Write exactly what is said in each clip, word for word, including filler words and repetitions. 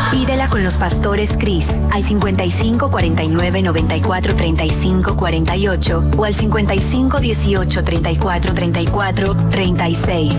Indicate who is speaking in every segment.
Speaker 1: Pídela con los pastores Cris al cincuenta y cinco cuarenta y nueve noventa y cuatro treinta y cinco cuarenta y ocho o al cincuenta y cinco dieciocho treinta y cuatro treinta y cuatro treinta y seis.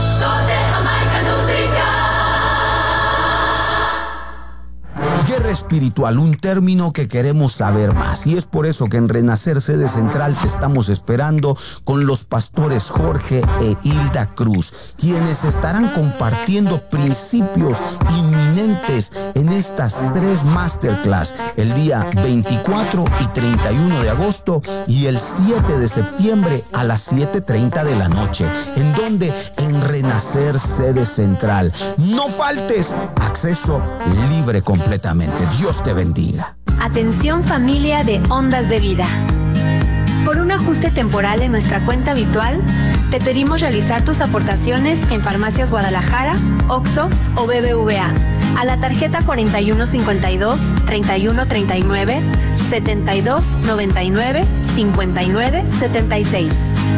Speaker 2: Guerra espiritual, un término que queremos saber más, y es por eso que en Renacer Sede Central te estamos esperando con los pastores Jorge e Hilda Cruz, quienes estarán compartiendo principios inminentes en estas tres masterclass el día veinticuatro y treinta y uno de agosto y el siete de septiembre a las siete treinta de la noche. ¿En donde? En Renacer Sede Central. No faltes, acceso libre completamente. Dios te bendiga.
Speaker 1: Atención familia de Ondas de Vida. Por un ajuste temporal en nuestra cuenta habitual, te pedimos realizar tus aportaciones en Farmacias Guadalajara, Oxxo o B B V A a la tarjeta cuarenta y uno cincuenta y dos, treinta y uno treinta y nueve, setenta y dos noventa y nueve, cincuenta y nueve setenta y seis.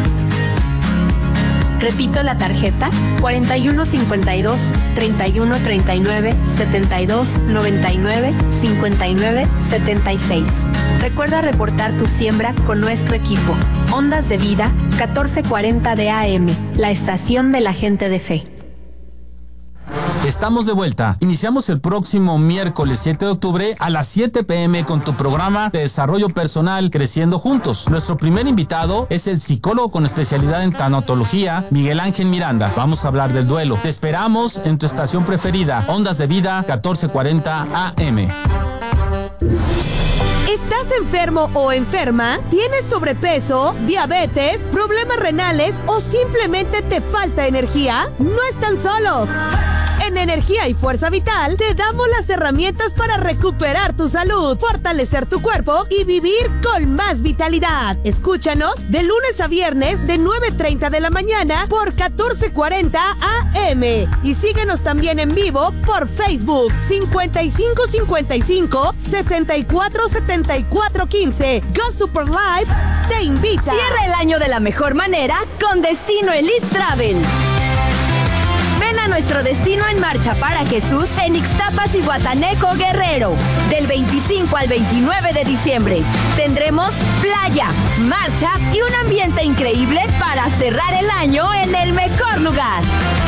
Speaker 1: Repito la tarjeta, cuarenta y uno cincuenta y dos, treinta y uno treinta y nueve, setenta y dos noventa y nueve, cincuenta y nueve setenta y seis. Recuerda reportar tu siembra con nuestro equipo. Ondas de Vida, catorce cuarenta de A M, la estación de la gente de fe.
Speaker 3: Estamos de vuelta. Iniciamos el próximo miércoles siete de octubre a las siete pe eme con tu programa de desarrollo personal Creciendo Juntos. Nuestro primer invitado es el psicólogo con especialidad en tanatología, Miguel Ángel Miranda. Vamos a hablar del duelo. Te esperamos en tu estación preferida, Ondas de Vida, catorce cuarenta A M.
Speaker 4: ¿Estás enfermo o enferma? ¿Tienes sobrepeso, diabetes, problemas renales o simplemente te falta energía? No están solos. En Energía y Fuerza Vital te damos las herramientas para recuperar tu salud, fortalecer tu cuerpo y vivir con más vitalidad. Escúchanos de lunes a viernes de nueve treinta de la mañana por catorce cuarenta A M y síguenos también en vivo por Facebook cincuenta y cinco cincuenta y cinco, sesenta y cuatro setenta y cuatro quince. Go Super Live te invita.
Speaker 1: Cierra el año de la mejor manera con Destino Elite Travel. Ven a nuestro destino en marcha para Jesús en Ixtapas y Guataneco, Guerrero. Del veinticinco al veintinueve de diciembre. Tendremos playa, marcha y un ambiente increíble para cerrar el año en el mejor lugar.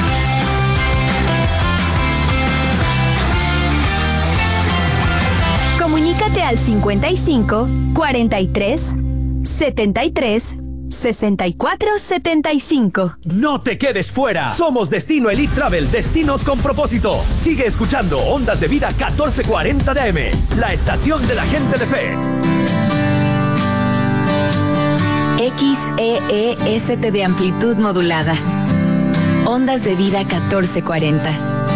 Speaker 1: Comunícate al cincuenta y cinco, cuarenta y tres, setenta y tres, sesenta y cuatro setenta y cinco.
Speaker 5: No te quedes fuera. Somos Destino Elite Travel, destinos con propósito. Sigue escuchando Ondas de Vida catorce cuarenta de A M, la estación de la gente de fe.
Speaker 1: X E E S T de amplitud modulada. Ondas de Vida catorce cuarenta.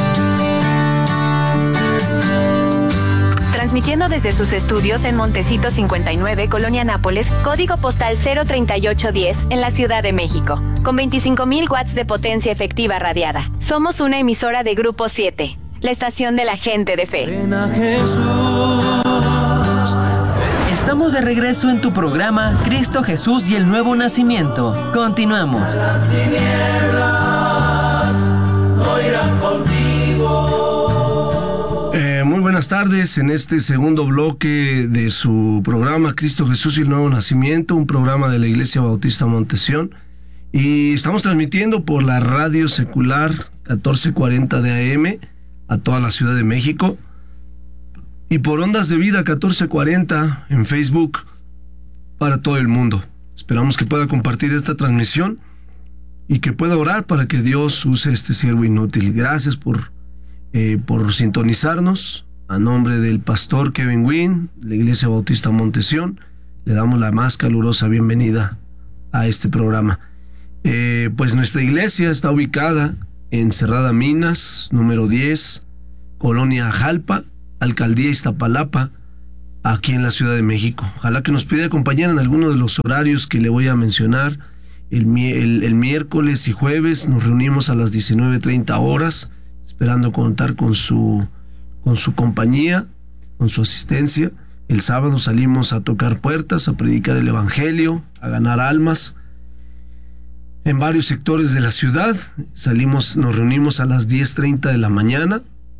Speaker 1: Transmitiendo desde sus estudios en Montecito cincuenta y nueve, Colonia Nápoles, código postal cero treinta y ocho diez, en la Ciudad de México, con veinticinco mil watts de potencia efectiva radiada. Somos una emisora de Grupo siete, la estación de la gente de fe.
Speaker 6: Ven a Jesús. Estamos de regreso en tu programa Cristo Jesús y el Nuevo Nacimiento. Continuamos. Las tinieblas no irán contigo.
Speaker 7: Muy buenas tardes en este segundo bloque de su programa Cristo Jesús y el Nuevo Nacimiento, un programa de la Iglesia Bautista Montesión, y estamos transmitiendo por la radio secular catorce cuarenta de A M a toda la Ciudad de México y por Ondas de Vida catorce cuarenta en Facebook para todo el mundo. Esperamos que pueda compartir esta transmisión y que pueda orar para que Dios use este siervo inútil. Gracias por Eh, por sintonizarnos. A nombre del pastor Kevin Wynn, de la Iglesia Bautista Montesión, le damos la más calurosa bienvenida a este programa. Eh, pues nuestra iglesia está ubicada en Cerrada Minas, número diez, Colonia Jalpa, Alcaldía Iztapalapa, aquí en la Ciudad de México. Ojalá que nos pudiera acompañar en alguno de los horarios que le voy a mencionar. El, el, el miércoles y jueves nos reunimos a las diecinueve treinta horas, esperando contar con su, con su compañía, con su asistencia. El sábado salimos a tocar puertas, a predicar el evangelio, a ganar almas en varios sectores de la ciudad. Salimos, nos reunimos a las diez treinta de la mañana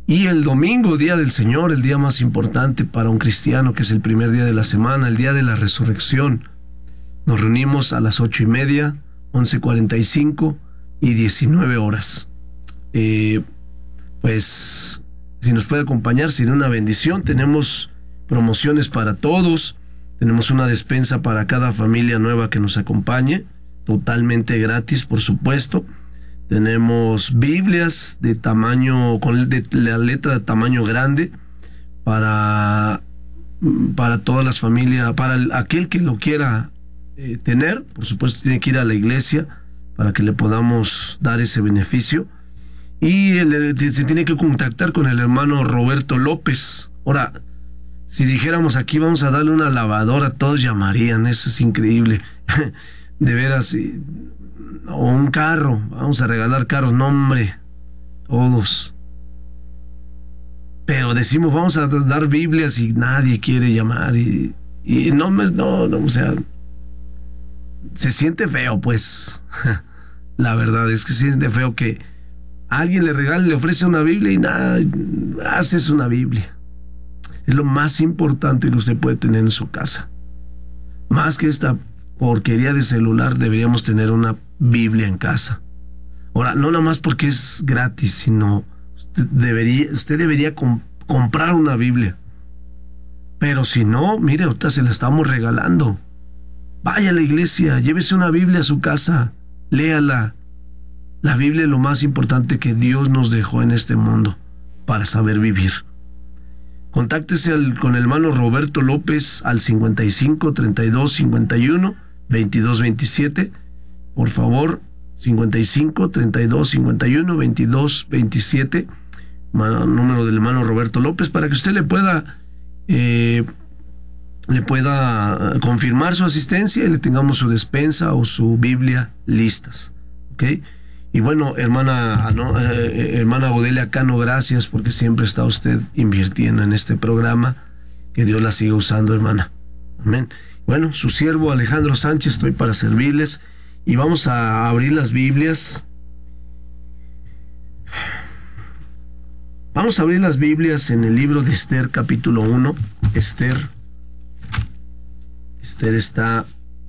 Speaker 7: Y el domingo, día del Señor, el día más importante para un cristiano, que es el primer día de la semana, el día de la resurrección. Nos reunimos a las ocho y media, once cuarenta y cinco y diecinueve horas. Eh, pues, si nos puede acompañar, sería una bendición. Tenemos promociones para todos. Tenemos una despensa para cada familia nueva que nos acompañe, totalmente gratis, por supuesto. Tenemos Biblias de tamaño, con de la letra de tamaño grande, para, para todas las familias, para el, aquel que lo quiera eh, tener. Por supuesto, tiene que ir a la iglesia para que le podamos dar ese beneficio. Y el, se tiene que contactar con el hermano Roberto López. Ahora, si dijéramos aquí vamos a darle una lavadora, todos llamarían, eso es increíble. De veras, o un carro, vamos a regalar carros, no hombre, todos. Pero decimos vamos a dar Biblias y nadie quiere llamar y, y no, no, no, o sea, se siente feo, pues. La verdad es que se siente feo que a alguien le regale, le ofrece una Biblia y nada, haces una Biblia. Es lo más importante que usted puede tener en su casa. Más que esta porquería de celular, deberíamos tener una Biblia en casa. Ahora, no nada más porque es gratis, sino usted debería, usted debería comp- comprar una Biblia. Pero si no, mire, ahorita se la estamos regalando. Vaya a la iglesia, llévese una Biblia a su casa, léala. La Biblia es lo más importante que Dios nos dejó en este mundo para saber vivir. Contáctese al, con el hermano Roberto López al cincuenta y cinco, treinta y dos, cincuenta y uno, veintidós, veintisiete. Por favor, cincuenta y cinco, treinta y dos, cincuenta y uno, veintidós, veintisiete. Número del hermano Roberto López, para que usted le pueda eh, le pueda confirmar su asistencia y le tengamos su despensa o su Biblia listas. ¿Ok? Y bueno, hermana, no, eh, hermana Godelia Cano, gracias porque siempre está usted invirtiendo en este programa. Que Dios la siga usando, hermana. Amén. Bueno, su siervo Alejandro Sánchez, estoy para servirles. Y vamos a abrir las Biblias. Vamos a abrir las Biblias en el libro de Esther, capítulo uno. Esther. Esther está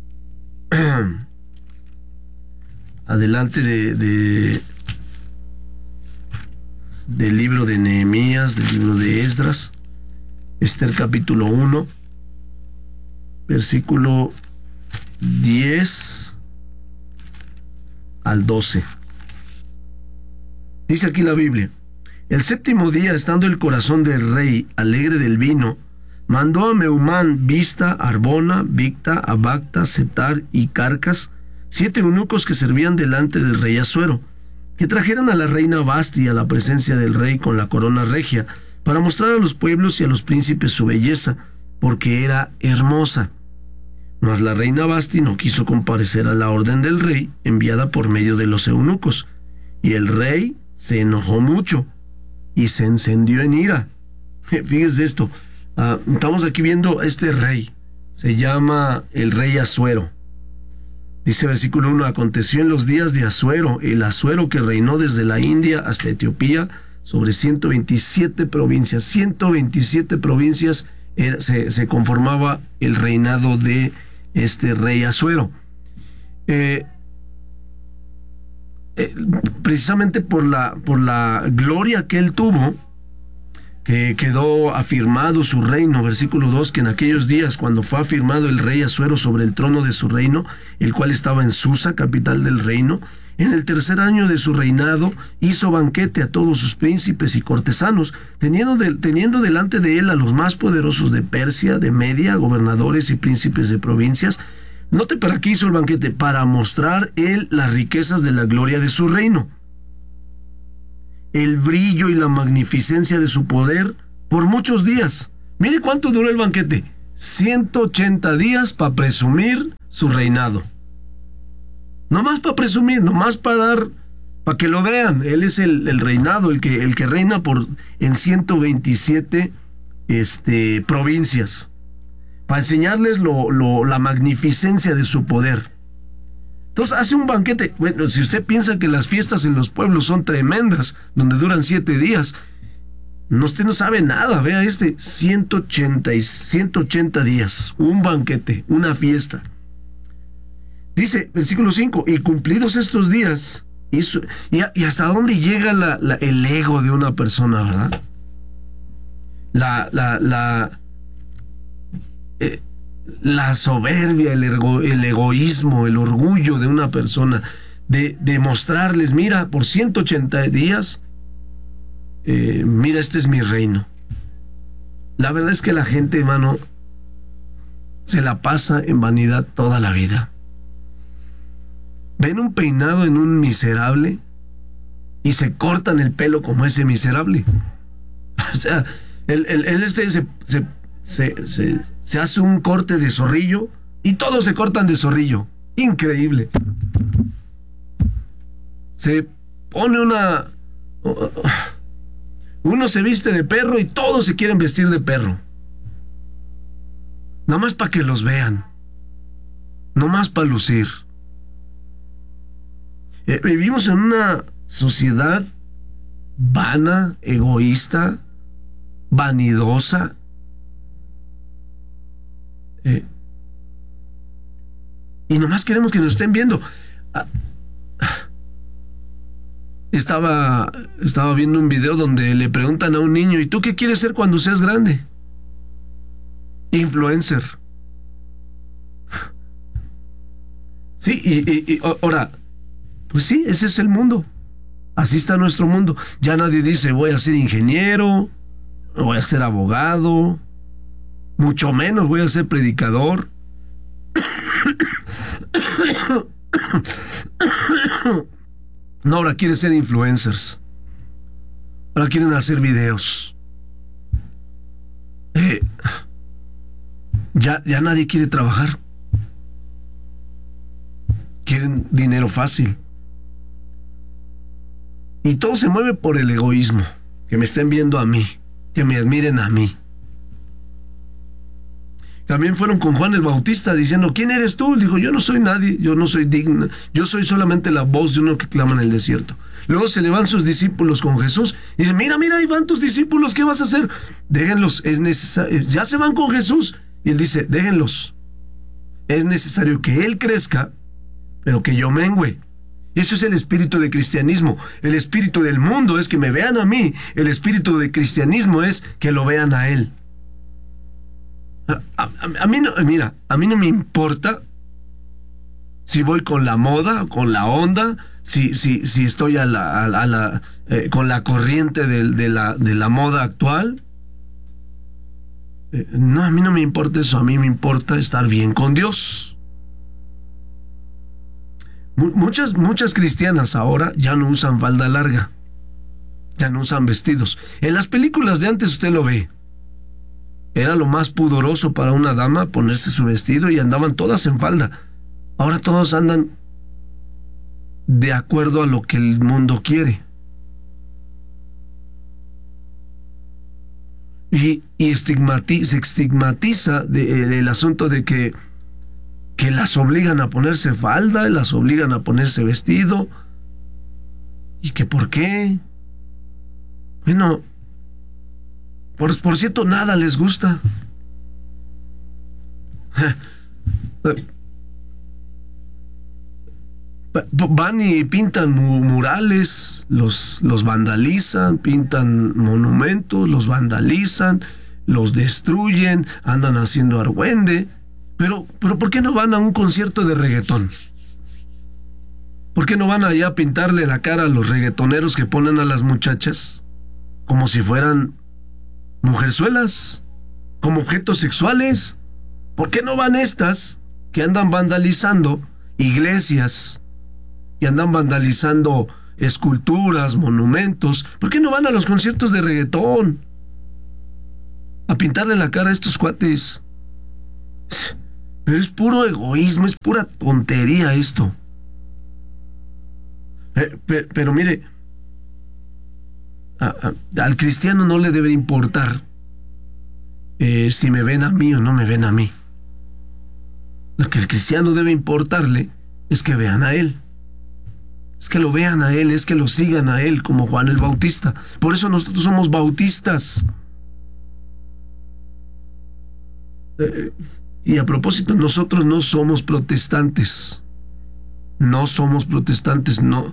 Speaker 7: adelante de, de del libro de Nehemías, del libro de Esdras. Esther capítulo uno, versículo diez al doce. Dice aquí la Biblia: el séptimo día, estando el corazón del rey alegre del vino, mandó a Meumán, Bista, Arbona, Bicta, Abacta, Setar y Carcas, siete eunucos que servían delante del rey Asuero, que trajeran a la reina Vasti a la presencia del rey con la corona regia, para mostrar a los pueblos y a los príncipes su belleza, porque era hermosa. Mas la reina Vasti no quiso comparecer a la orden del rey, enviada por medio de los eunucos, y el rey se enojó mucho y se encendió en ira. Fíjese esto, uh, estamos aquí viendo a este rey, se llama el rey Asuero. Dice versículo uno: aconteció en los días de Asuero, el Asuero que reinó desde la India hasta Etiopía, sobre ciento veintisiete provincias. ciento veintisiete provincias era, se, se conformaba el reinado de este rey Asuero. Eh, eh, precisamente por la, por la gloria que él tuvo, que quedó afirmado su reino. Versículo dos, que en aquellos días, cuando fue afirmado el rey Asuero sobre el trono de su reino, el cual estaba en Susa, capital del reino, en el tercer año de su reinado, hizo banquete a todos sus príncipes y cortesanos, teniendo, de, teniendo delante de él a los más poderosos de Persia, de Media, gobernadores y príncipes de provincias. Note para qué hizo el banquete: para mostrar él las riquezas de la gloria de su reino, el brillo y la magnificencia de su poder por muchos días. Mire cuánto duró el banquete: ciento ochenta días para presumir su reinado. Nomás para presumir, nomás para dar, para que lo vean. Él es el, el reinado, el que, el que reina por, en ciento veintisiete este, provincias, para enseñarles lo, lo, la magnificencia de su poder. Entonces hace un banquete. Bueno, si usted piensa que las fiestas en los pueblos son tremendas, donde duran siete días, No, usted no sabe nada, vea este, ciento ochenta, y ciento ochenta días, un banquete, una fiesta. Dice, versículo cinco, y cumplidos estos días, y, su, y, y hasta dónde llega la, la, el ego de una persona, ¿verdad? La, la, la, eh, la soberbia, el, ergo, el egoísmo, el orgullo de una persona, de, de mostrarles, mira, por ciento ochenta días, Eh, mira, este es mi reino. La verdad es que la gente, hermano, se la pasa en vanidad toda la vida. Ven un peinado en un miserable y se cortan el pelo como ese miserable. O sea, el, el, el este se, se, se, se, se hace un corte de zorrillo y todos se cortan de zorrillo. Increíble. Se pone una... Uno se viste de perro y todos se quieren vestir de perro. Nada más para que los vean. No más para lucir. Eh, vivimos en una sociedad vana, egoísta, vanidosa. Eh, y nomás queremos que nos estén viendo. Ah, Estaba, estaba viendo un video donde le preguntan a un niño, ¿y tú qué quieres ser cuando seas grande? Influencer. Sí, y, y, y ahora, pues sí, ese es el mundo. Así está nuestro mundo. Ya nadie dice, voy a ser ingeniero, voy a ser abogado, mucho menos voy a ser predicador. No, ahora quieren ser influencers. Ahora quieren hacer videos. Eh, ya, ya nadie quiere trabajar. Quieren dinero fácil. Y todo se mueve por el egoísmo. Que me estén viendo a mí. Que me admiren a mí. También fueron con Juan el Bautista diciendo, ¿quién eres tú? Dijo, yo no soy nadie, yo no soy digno, yo soy solamente la voz de uno que clama en el desierto. Luego se le van sus discípulos con Jesús y dicen, mira, mira, ahí van tus discípulos, ¿qué vas a hacer? Déjenlos, es necesario, ya se van con Jesús. Y él dice, déjenlos. Es necesario que él crezca, pero que yo mengüe. Eso es el espíritu de cristianismo. El espíritu del mundo es que me vean a mí. El espíritu de cristianismo es que lo vean a él. A, a, a mí no, mira, a mí no me importa si voy con la moda, con la onda, si, si, si estoy a la, a la, a la eh, con la corriente de, de, la, de la moda actual. Eh, no, a mí no me importa eso, a mí me importa estar bien con Dios. M- muchas, muchas cristianas ahora ya no usan falda larga, ya no usan vestidos. En las películas de antes usted lo ve. Era lo más pudoroso para una dama ponerse su vestido y andaban todas en falda. Ahora todos andan de acuerdo a lo que el mundo quiere. Y, y estigmati- se estigmatiza de, de, el asunto de que, que las obligan a ponerse falda, las obligan a ponerse vestido. ¿Y que por qué? Bueno... Por, por cierto, nada les gusta. Van y pintan murales, los, los vandalizan, pintan monumentos, los vandalizan, los destruyen, andan haciendo argüende. Pero, pero ¿por qué no van a un concierto de reggaetón? ¿Por qué no van allá a pintarle la cara a los reggaetoneros que ponen a las muchachas como si fueran mujerzuelas, como objetos sexuales? ¿Por qué no van estas que andan vandalizando iglesias y andan vandalizando esculturas, monumentos? ¿Por qué no van a los conciertos de reggaetón a pintarle la cara a estos cuates? Pero es puro egoísmo, es pura tontería esto. Pero, pero, pero mire, A, a, al cristiano no le debe importar eh, si me ven a mí o no me ven a mí. Lo que el cristiano debe importarle es que vean a él. es que lo vean a Él, es que lo sigan a Él como Juan el Bautista. Por eso nosotros somos bautistas. Eh, y a propósito, nosotros no somos protestantes. No somos protestantes, no,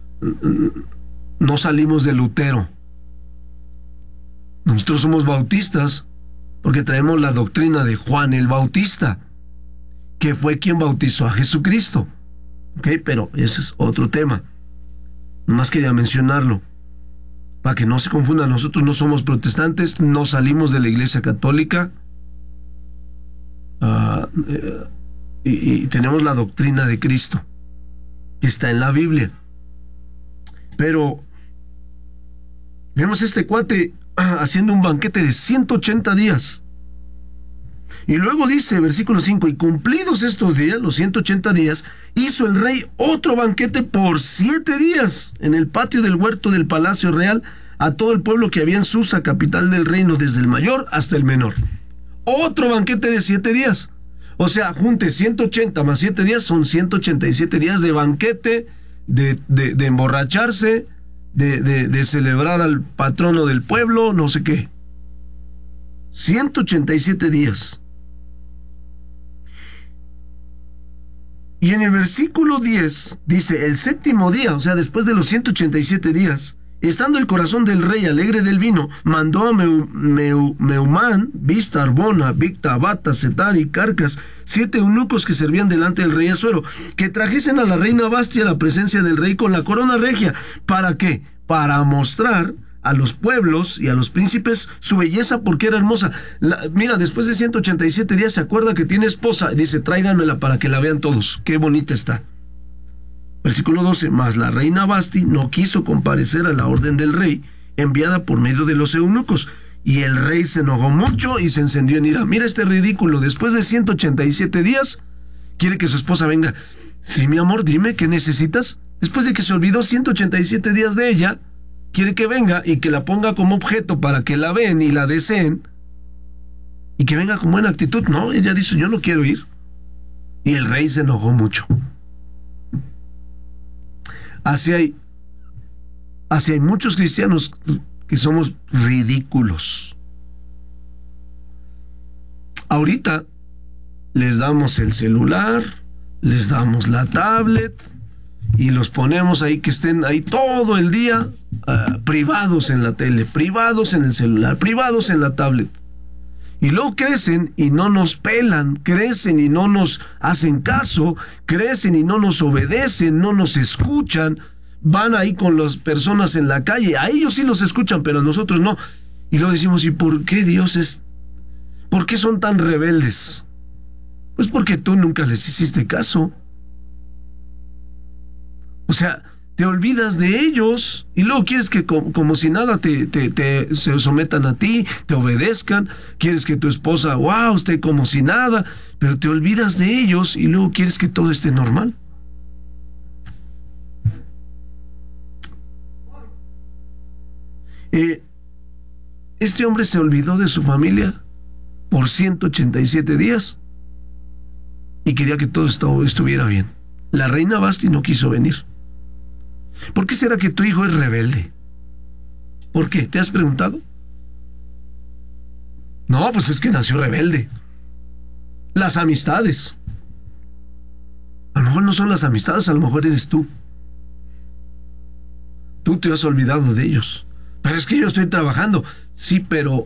Speaker 7: no salimos de Lutero. Nosotros somos bautistas porque traemos la doctrina de Juan el Bautista, que fue quien bautizó a Jesucristo. Ok, pero ese es otro tema. Nomás quería mencionarlo para que no se confunda. Nosotros no somos protestantes, no salimos de la Iglesia Católica, uh, eh, y, y tenemos la doctrina de Cristo que está en la Biblia. Pero vemos a este cuate haciendo un banquete de ciento ochenta días. Y luego dice, versículo cinco, y cumplidos estos días, los ciento ochenta días, hizo el rey otro banquete por siete días en el patio del huerto del palacio real a todo el pueblo que había en Susa, capital del reino, desde el mayor hasta el menor. Otro banquete de siete días. O sea, junte ciento ochenta más siete días, son ciento ochenta y siete días de banquete, de, de, de emborracharse, de, de, de celebrar al patrono del pueblo, no sé qué. ciento ochenta y siete días. Y en el versículo diez dice, el séptimo día, o sea, después de los ciento ochenta y siete días, estando el corazón del rey alegre del vino, mandó a Meu, Meu, Meumán, Vista, Arbona, Victa, Bata, Setar y Carcas, siete eunucos que servían delante del rey Asuero, que trajesen a la reina Vasti a la presencia del rey con la corona regia. ¿Para qué? Para mostrar a los pueblos y a los príncipes su belleza, porque era hermosa. La, mira, después de ciento ochenta y siete días se acuerda que tiene esposa y dice, tráiganmela para que la vean todos. Qué bonita está. Versículo doce, mas la reina Vasti no quiso comparecer a la orden del rey, enviada por medio de los eunucos, y el rey se enojó mucho y se encendió en ira. Mira este ridículo, después de ciento ochenta y siete días, quiere que su esposa venga. Sí, mi amor, dime, ¿qué necesitas? Después de que se olvidó ciento ochenta y siete días de ella, quiere que venga y que la ponga como objeto para que la vean y la deseen, y que venga con buena actitud. No, ella dice, yo no quiero ir. Y el rey se enojó mucho. Así hay, así hay muchos cristianos que somos ridículos. Ahorita les damos el celular, les damos la tablet y los ponemos ahí que estén ahí todo el día, uh, privados en la tele, privados en el celular, privados en la tablet. Y luego crecen y no nos pelan, crecen y no nos hacen caso, crecen y no nos obedecen, no nos escuchan, van ahí con las personas en la calle, a ellos sí los escuchan, pero a nosotros no. Y luego decimos, ¿y por qué Dios es, por qué son tan rebeldes? Pues porque tú nunca les hiciste caso. O sea, te olvidas de ellos y luego quieres que como, como si nada te, te, te se sometan a ti, te obedezcan. Quieres que tu esposa, wow, esté como si nada, pero te olvidas de ellos y luego quieres que todo esté normal. Eh, este hombre se olvidó de su familia por ciento ochenta y siete días y quería que todo esto estuviera bien. La reina Vasti no quiso venir. ¿Por qué será que tu hijo es rebelde? ¿Por qué? ¿Te has preguntado? No, pues es que nació rebelde. Las amistades. A lo mejor no son las amistades, a lo mejor eres tú. Tú te has olvidado de ellos. Pero es que yo estoy trabajando. Sí, pero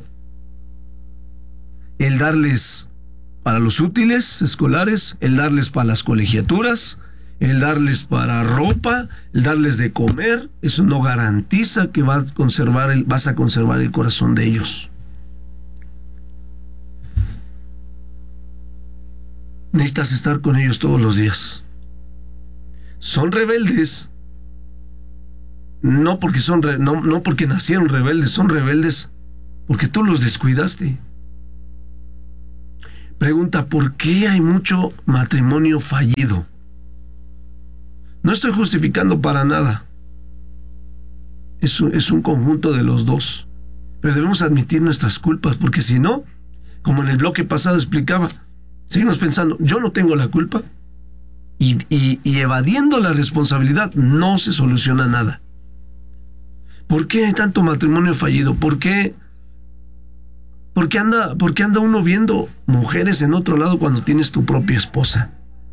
Speaker 7: el darles para los útiles escolares, el darles para las colegiaturas, el darles para ropa, el darles de comer, eso no garantiza que vas a conservar el, vas a conservar el corazón de ellos. Necesitas estar con ellos todos los días. Son rebeldes, no porque son re, no, no porque nacieron rebeldes, son rebeldes porque tú los descuidaste. Pregunta, ¿por qué hay mucho matrimonio fallido? No estoy justificando para nada. Es un, es un conjunto de los dos. Pero debemos admitir nuestras culpas, porque si no, como en el bloque pasado explicaba, seguimos pensando, yo no tengo la culpa y, y, y evadiendo la responsabilidad, no se soluciona nada. ¿Por qué hay tanto matrimonio fallido? ¿Por qué, por qué anda, por qué anda uno viendo mujeres en otro lado cuando tienes tu propia esposa?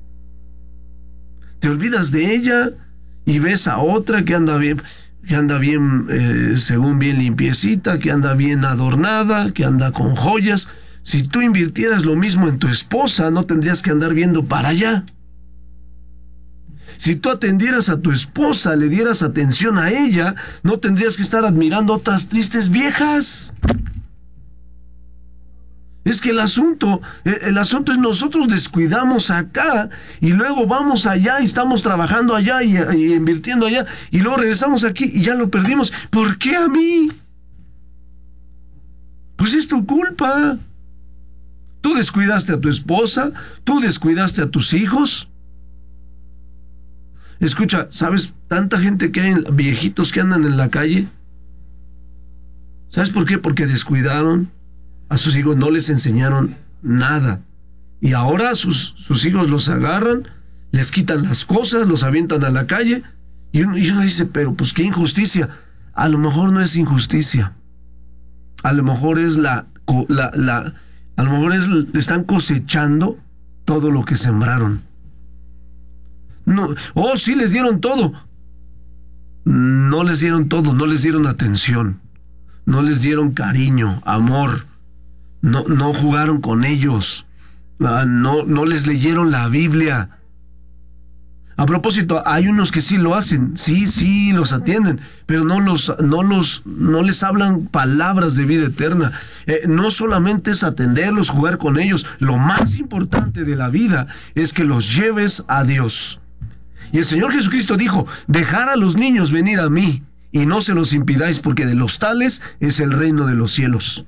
Speaker 7: Te olvidas de ella y ves a otra que anda bien, que anda bien, eh, según bien limpiecita, que anda bien adornada, que anda con joyas. Si tú invirtieras lo mismo en tu esposa, no tendrías que andar viendo para allá. Si tú atendieras a tu esposa, le dieras atención a ella, no tendrías que estar admirando a otras tristes viejas. Es que el asunto, el asunto es nosotros descuidamos acá y luego vamos allá y estamos trabajando allá y, y invirtiendo allá y luego regresamos aquí y ya lo perdimos. ¿Por qué a mí? Pues es tu culpa. Tú descuidaste a tu esposa, tú descuidaste a tus hijos. Escucha, ¿sabes? Tanta gente que hay, viejitos que andan en la calle. ¿Sabes por qué? Porque descuidaron a sus hijos, no les enseñaron nada. Y ahora sus, sus hijos los agarran, les quitan las cosas, los avientan a la calle. Y uno, y uno dice, pero pues qué injusticia. A lo mejor no es injusticia. A lo mejor es la... la, la a lo mejor es, están cosechando todo lo que sembraron. No, oh, sí les dieron todo. No les dieron todo, no les dieron atención. No les dieron cariño, amor. No, no jugaron con ellos. No, no les leyeron la Biblia. A propósito, hay unos que sí lo hacen, sí, sí los atienden, pero no los, no los, no les hablan palabras de vida eterna. Eh, no solamente es atenderlos, jugar con ellos. Lo más importante de la vida es que los lleves a Dios. Y el Señor Jesucristo dijo: dejar a los niños venir a mí y no se los impidáis, porque de los tales es el reino de los cielos.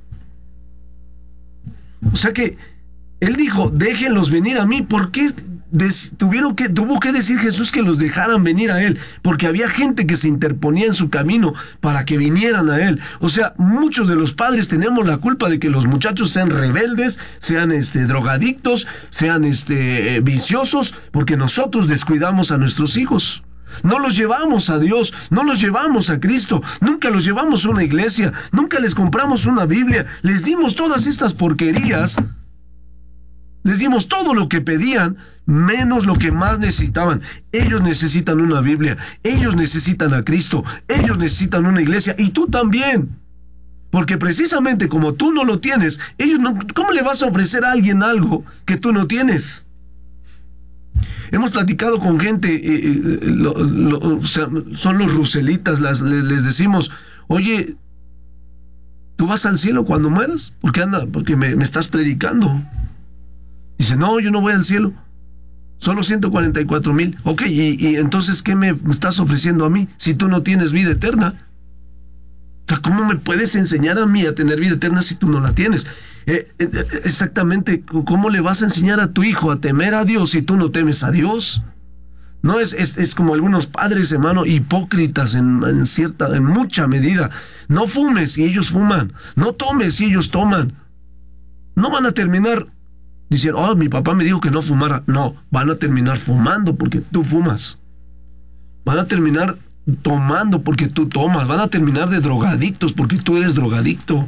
Speaker 7: O sea que Él dijo: déjenlos venir a mí. ¿Por qué des, tuvieron que, tuvo que decir Jesús que los dejaran venir a Él? Porque había gente que se interponía en su camino para que vinieran a Él. O sea, muchos de los padres tenemos la culpa de que los muchachos sean rebeldes, sean este, drogadictos, sean este, eh, viciosos, porque nosotros descuidamos a nuestros hijos. No los llevamos a Dios, no los llevamos a Cristo, nunca los llevamos a una iglesia, nunca les compramos una Biblia, les dimos todas estas porquerías, les dimos todo lo que pedían, menos lo que más necesitaban. Ellos necesitan una Biblia, ellos necesitan a Cristo, ellos necesitan una iglesia, y tú también. Porque precisamente como tú no lo tienes, ellos no, ¿cómo le vas a ofrecer a alguien algo que tú no tienes? Hemos platicado con gente, eh, eh, lo, lo, o sea, son los ruselitas, las, les, les decimos: oye, ¿tú vas al cielo cuando mueras? ¿Por qué anda? Porque me, me estás predicando. Dice: no, yo no voy al cielo, solo ciento cuarenta y cuatro mil. Ok, y, y entonces, ¿qué me estás ofreciendo a mí si tú no tienes vida eterna? ¿Cómo me puedes enseñar a mí a tener vida eterna si tú no la tienes? Eh, eh, exactamente, ¿cómo le vas a enseñar a tu hijo a temer a Dios si tú no temes a Dios? No, es, es, es como algunos padres, hermano, hipócritas en, en cierta, en mucha medida. No fumes y ellos fuman, no tomes y ellos toman. No van a terminar diciendo: oh, mi papá me dijo que no fumara. No, van a terminar fumando porque tú fumas. Van a terminar tomando porque tú tomas. Van a terminar de drogadictos porque tú eres drogadicto.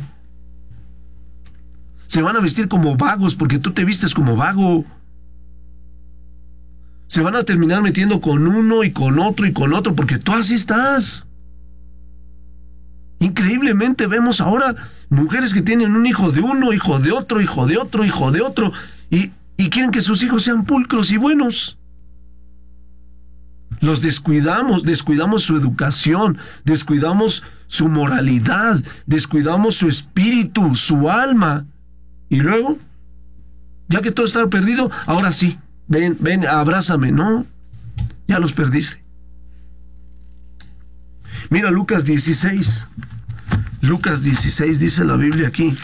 Speaker 7: Se van a vestir como vagos porque tú te vistes como vago. Se van a terminar metiendo con uno y con otro y con otro porque tú así estás. Increíblemente vemos ahora mujeres que tienen un hijo de uno, hijo de otro, hijo de otro, hijo de otro, y, y quieren que sus hijos sean pulcros y buenos. Los descuidamos, descuidamos su educación, descuidamos su moralidad, descuidamos su espíritu, su alma. Y luego, ya que todo está perdido, ahora sí, ven, ven, abrázame. No, ya los perdiste. Mira Lucas dieciséis. Lucas dieciséis dice la Biblia aquí.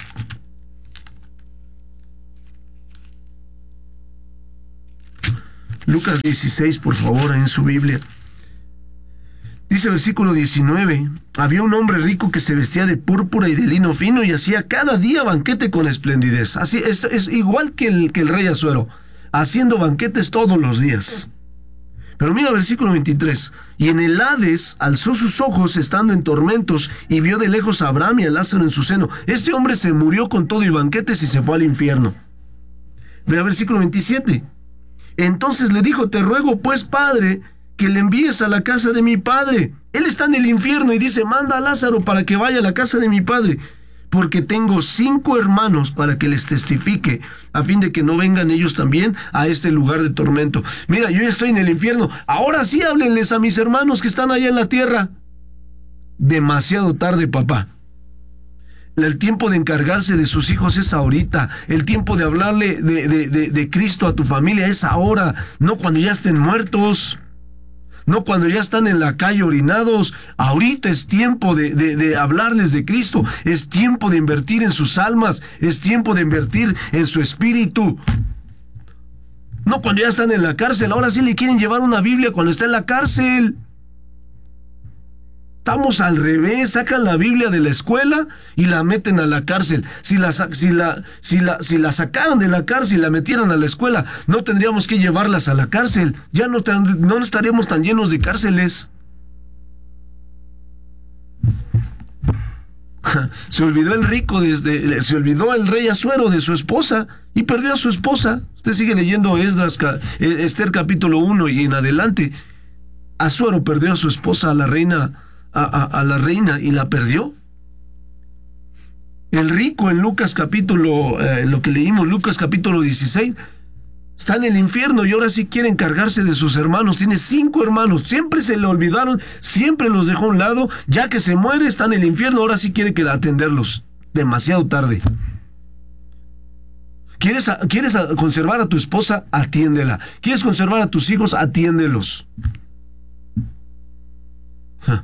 Speaker 7: Lucas dieciséis, por favor, en su Biblia. Dice el versículo diecinueve: había un hombre rico que se vestía de púrpura y de lino fino y hacía cada día banquete con esplendidez. Así es, es igual que el, que el rey Asuero, haciendo banquetes todos los días. Pero mira versículo veintitrés. Y en el Hades alzó sus ojos estando en tormentos y vio de lejos a Abraham y a Lázaro en su seno. Este hombre se murió con todo y banquetes y se fue al infierno. Vea versículo veintisiete. Entonces le dijo, te ruego pues, Padre, que le envíes a la casa de mi padre. Él está en el infierno y dice, manda a Lázaro para que vaya a la casa de mi padre, porque tengo cinco hermanos para que les testifique, a fin de que no vengan ellos también a este lugar de tormento. Mira, yo ya estoy en el infierno, ahora sí háblenles a mis hermanos que están allá en la tierra. Demasiado tarde, papá. El tiempo de encargarse de sus hijos es ahorita. El tiempo de hablarle de, de, de, de Cristo a tu familia es ahora, no cuando ya estén muertos. No cuando ya están en la calle orinados. Ahorita es tiempo de, de, de hablarles de Cristo. Es tiempo de invertir en sus almas. Es tiempo de invertir en su espíritu. No cuando ya están en la cárcel. Ahora sí le quieren llevar una Biblia cuando está en la cárcel. Estamos al revés, sacan la Biblia de la escuela y la meten a la cárcel. Si la, si la, si la, si la sacaran de la cárcel y la metieran a la escuela, no tendríamos que llevarlas a la cárcel. Ya no, no estaríamos tan llenos de cárceles. Se olvidó el rico, desde, se olvidó el rey Asuero de su esposa y perdió a su esposa. Usted sigue leyendo Esdras, Esther capítulo uno y en adelante. Asuero perdió a su esposa, a la reina A, a, a la reina, y la perdió. El rico en Lucas capítulo, eh, lo que leímos, Lucas capítulo dieciséis, está en el infierno y ahora sí quiere encargarse de sus hermanos. Tiene cinco hermanos, siempre se le olvidaron, siempre los dejó a un lado. Ya que se muere, está en el infierno, ahora sí quiere que atenderlos. Demasiado tarde. ¿Quieres, ¿Quieres conservar a tu esposa? Atiéndela. ¿Quieres conservar a tus hijos? Atiéndelos. Ja.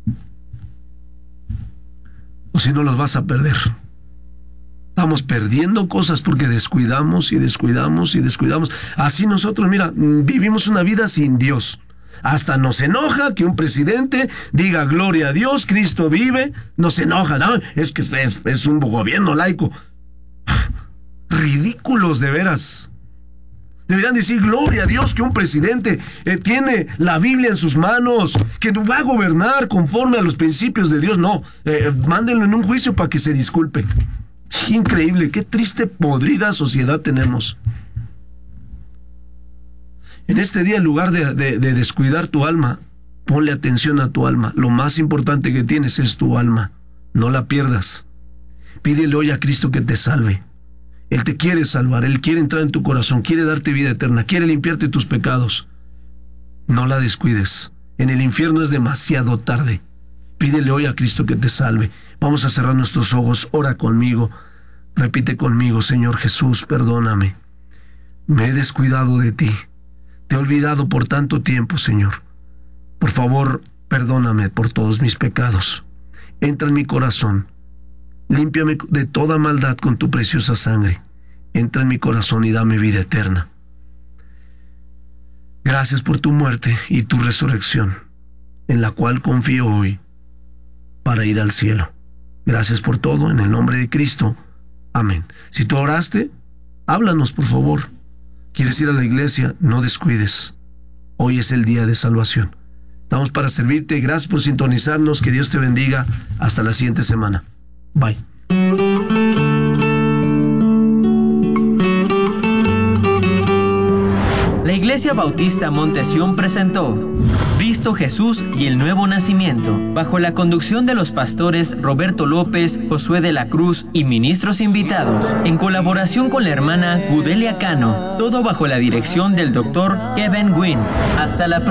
Speaker 7: O si no, los vas a perder. Estamos perdiendo cosas porque descuidamos y descuidamos y descuidamos. Así nosotros, mira, vivimos una vida sin Dios. Hasta nos enoja que un presidente diga gloria a Dios, Cristo vive. Nos enoja, ¿no? Es que es, es un gobierno laico. Ridículos, de veras. Deberían decir gloria a Dios que un presidente eh, tiene la Biblia en sus manos, que va a gobernar conforme a los principios de Dios. No, eh, mándenlo en un juicio para que se disculpe. Increíble, qué triste, podrida sociedad tenemos. En este día, en lugar de, de, de descuidar tu alma, ponle atención a tu alma. Lo más importante que tienes es tu alma. No la pierdas. Pídele hoy a Cristo que te salve. Él te quiere salvar, Él quiere entrar en tu corazón, quiere darte vida eterna, quiere limpiarte tus pecados. No la descuides. En el infierno es demasiado tarde. Pídele hoy a Cristo que te salve. Vamos a cerrar nuestros ojos. Ora conmigo. Repite conmigo: Señor Jesús, perdóname. Me he descuidado de ti. Te he olvidado por tanto tiempo, Señor. Por favor, perdóname por todos mis pecados. Entra en mi corazón. Límpiame de toda maldad con tu preciosa sangre. Entra en mi corazón y dame vida eterna. Gracias por tu muerte y tu resurrección, en la cual confío hoy para ir al cielo. Gracias por todo, en el nombre de Cristo. Amén. Si tú oraste, háblanos, por favor. ¿Quieres ir a la iglesia? No descuides. Hoy es el día de salvación. Estamos para servirte. Gracias por sintonizarnos. Que Dios te bendiga. Hasta la siguiente semana. Bye.
Speaker 6: La Iglesia Bautista Monte Sión presentó Cristo Jesús y el Nuevo Nacimiento, bajo la conducción de los pastores Roberto López, Josué de la Cruz y ministros invitados, en colaboración con la hermana Gudelia Cano, todo bajo la dirección del doctor Kevin Gwynn. Hasta la próxima.